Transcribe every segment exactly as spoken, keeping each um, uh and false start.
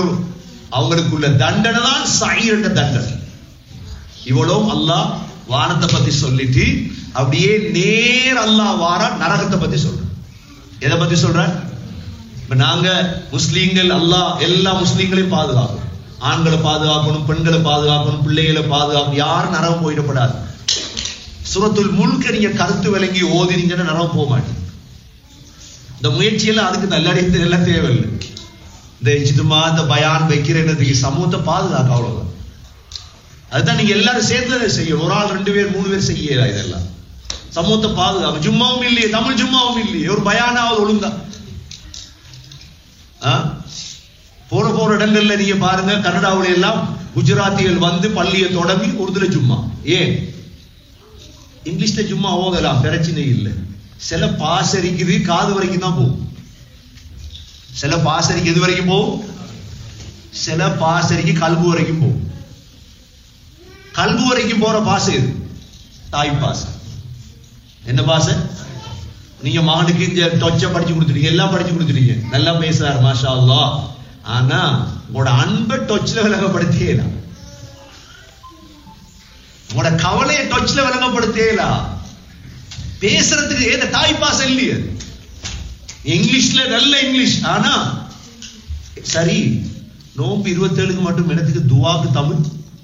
அவங்களுக்குள்ள தண்டனை தான் சயீர் என்ற தண்டனை. இவ்வளவு அல்லாஹ் வானத்தை பத்தி சொல்லிட்டு அப்படியே நேர் அல்லாஹ் வாரா நரகத்தை பத்தி சொல்ற. எதை பத்தி சொல்ற? இப்ப நாங்க முஸ்லீம்கள் அல்லாஹ் எல்லா முஸ்லீம்களையும் பாதுகாக்கணும், ஆண்களை பாதுகாக்கணும், பெண்களை பாதுகாக்கணும், பிள்ளைகளை பாதுகாக்கணும், யாரும் நரகம் போயிடப்படாது. சூரத்துல் முல்க நீங்க கருத்து விளங்கி ஓதினீங்கன்னா நரகம் போக மாட்டீங்க. இந்த முயற்சியெல்லாம் அதுக்கு நல்ல எல்லாம் தேவையில்லை. இந்த இஜ்திமா இந்த பயான் வைக்கிறதுக்கு சமூகத்தை பாதுகாக்க அவ்வளவுதான். அதுதான் நீங்க எல்லாரும் சேர்ந்து செய்யணும். ஒரு ஆள் ரெண்டு பேர் மூணு பேர் செய்யல. இதெல்லாம் சமூகத்தை பாதுகாக்க. ஜும்மாவும் இல்லையே, தமிழ் ஜும்மாவும் இல்லையே, ஒரு பயானாவது ஒழுங்கா போற போற இடங்கள்ல நீங்க பாருங்க. கனடாவுல எல்லாம் குஜராத்திகள் வந்து பள்ளியை தொடங்கி உருதுல ஜும்மா. ஏன் இங்கிலீஷ்ல ஜும்மா ஓதலாம், பிரச்சனை இல்லை. சில பாசரிக்குது காது வரைக்கும் தான் போகும். சில பாசரிக்கு எது வரைக்கும் போகும்? சில பாசரிக்கு கல்பு வரைக்கும் போகும். கல்பு வரைக்கும் போற பாசை எது? தாய் பாசை. என்ன பாசை? நீங்க மகனுக்கு இந்த டொச்ச படிச்சு கொடுத்துட்டீங்க, எல்லாம் படிச்சு கொடுத்துட்டீங்க, நல்லா பேசுறாரு மாஷா அல்லாஹ். ஆனா உங்களோட அன்பை டொச்சில விளங்கப்படுத்தேலா, உங்களோட கவலையை டொச்சில விளங்கப்படுத்தேலா. பேசுறதுக்கு ஏத தாய் பாசை இல்லையே. இங்கிலீஷ்ல நல்ல இங்கிலீஷ், ஆனா சரி நோம்பு இருபத்தி ஏழுக்கு மட்டும் இடத்துக்கு துவாக்கு தமிழ்,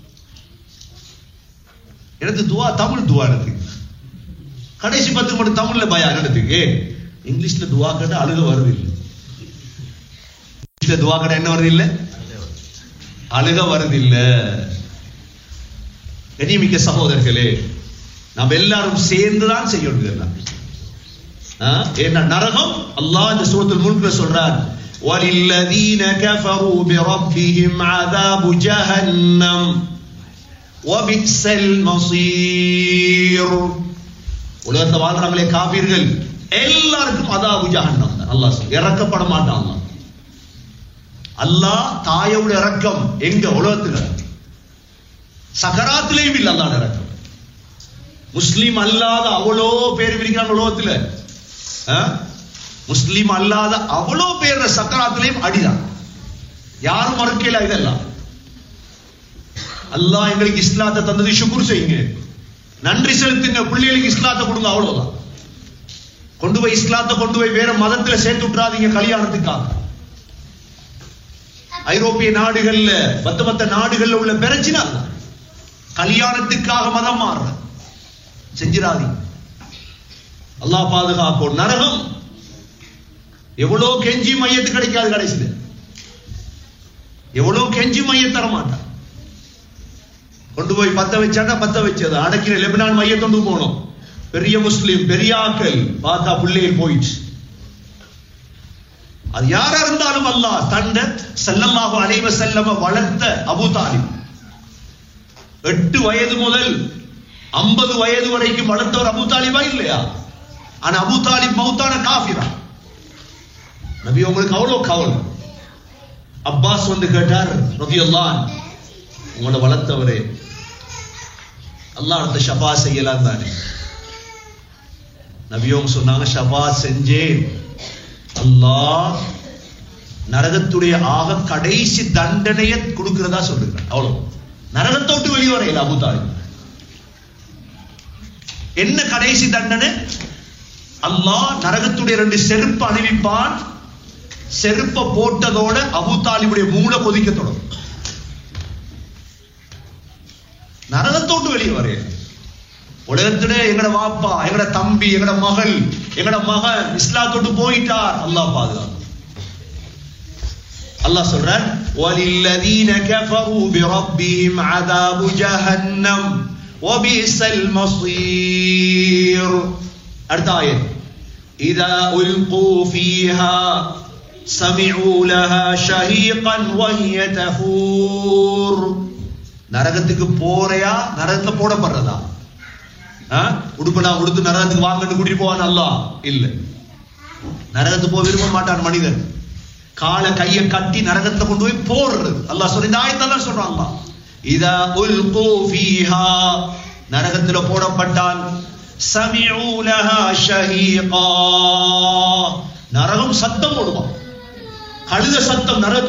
இடத்து துவா தமிழ் துவா இடத்துக்கு, கடைசி பத்துக்கு மட்டும் தமிழ்ல பயா இடத்துக்கு. இங்கிலீஷ்ல துவா கேட்ட அழுக வருது இல்லை, இங்கிலீஷ்ல துவா கேட்ட என்ன வருது இல்லை, அழுக வருது இல்லை. கண்ணியமிக்க சகோதரர்களே, நாம் எல்லாரும் சேர்ந்துதான் செய்யணும் இதெல்லாம். ஏன்னா நரகம் அல்லாஹ் இந்த சூரத்துல் முல்க்ல சொல்றார், வலில்லதீன கஃபரு பிரப்பிஹிம் அஸாபு ஜஹன்னம் வபிஸல் மஸீர். உலகத்துல வாழ்றாங்களே காபீர்கள் எல்லாருக்கும் அஸாபு ஜஹன்னம் அல்லாஹ் சொல்றார். இறக்கப்பட மாட்டான் அல்லாஹ். அல்லாஹ் தாயோட இரக்கம் எங்க உலகத்துல சகராத்திலேயும் இல்ல. அல்லாஹ் இரக்கம் முஸ்லிம் அல்லாத அவ்வளோ பேர் இருக்கிறாங்க உலகத்துல. முஸ்லிம் அல்லாத அவ்வளோ பேர் சக்கராத்திலையும் அடிதான். யாரும் மறுக்கல. இதெல்லாம் அல்லாஹ் எங்களுக்கு இஸ்லாத்தை தந்தது, ஷுக்ர் செய்யுங்க, நன்றி செலுத்துங்க, பிள்ளைகளுக்கு இஸ்லாத்தை கொடுங்க, அவ்வளவுதான். கொண்டு போய் இஸ்லாத்தை கொண்டு போய் வேற மதத்துல சேர்த்து விட்டுறாதீங்க கல்யாணத்துக்காக. ஐரோப்பிய நாடுகள்ல மத்த மத்த நாடுகள்ல உள்ள பிரச்சனை கல்யாணத்துக்காக மதம் மாறுற செஞ்சிடாதீங்க. அல்லாஹ் பாதுகாப்போம். நரகம் எவ்வளவு கெஞ்சி மையத்து கிடைக்காது, கடைசியில எவ்வளவு கெஞ்சி மைய தர மாட்டான். கொண்டு போய் பத்த வச்சாண்டா பத்த வச்சது அடக்கிற லெபனான் மையத்தொண்டு போனோம். பெரிய முஸ்லிம் பெரிய ஆக்கள் பார்த்தா பிள்ளைகள் போயிடுச்சு. அது யாரா இருந்தாலும் அல்லாஹ் தண்ட ஸல்லல்லாஹு அலைஹி வஸல்லம் வளர்த்த அபூ தாலிப் எட்டு வயது முதல் ஐம்பது வயது வரைக்கும் வளர்த்தவர் அபூ தாலிபா இல்லையா? ஆனா அபூ தாலிப் மௌத்தான காஃபிரா. நபி உங்களுக்கு அவ்வளவு கவலை. அப்பாஸ் வந்து கேட்டார், ரலியல்லாஹு அன்ஹு, உங்களை வளர்த்தவரே அல்லாஹ் அந்த ஷபா செய்யலாம் தானே? நபியும் சொன்னாங்க, ஷபா செஞ்சேன். அல்லாஹ் நரகத்துடைய ஆக கடைசி தண்டனையை கொடுக்கிறதா சொல்லுங்க. அவ்வளவு. நரகத்தோட்டு வெளியே வரையில அபூ தாலிப். என்ன கடைசி தண்டனை? அல்லாஹ் நரகத்துடைய ரெண்டு செருப்பு அணிவிப்பான். செருப்ப போட்டதோட அபூ தாலிபுடைய மூளை கொதிக்க தொடங்கும். நரகத்தோட்டு வெளியே வரையில. உலகத்துல எங்கட வாப்பா, எங்கட தம்பி, எங்கட மகள், எங்கட மகன் இஸ்லாத்தோட்டு போயிட்டார், அல்லாஹ் பாதுகாப்பு. அல்லாஹ் சொல்றார், வலில்லதீன கஃபரு பிரப்பிஹிம் அஸாபு ஜஹன்னம் வபிஸல் மஸீர். அடுத்த ஆயத், இதா உல்கு ஃபீஹா சமிஉ லஹா ஷஹீகன் வஹிய தஃபூர். நரகத்துக்கு போறையா நரகத்துல போடப்படுறதா? உடுப்படா உடுத்து நரகத்துக்கு வாங்கன்னு கூட்டிட்டு போவான் அல்லாஹ் இல்ல. நரகத்துக்கு போக விரும்ப மாட்டான் மனிதன். காலை கையை கட்டி நரகத்துல கொண்டு போய் போடுறது அல்லாஹ் சொல்லி இந்த ஆயத்தெல்லாம் சொல்றான் அல்லாஹ். இதா உல்கு ஃபீஹா நரகத்துல போடப்பட்டால் சமிஉ லஹா ஷஹீகா நரகம் சத்தம் போடுவான். கழுத சத்தம் நரக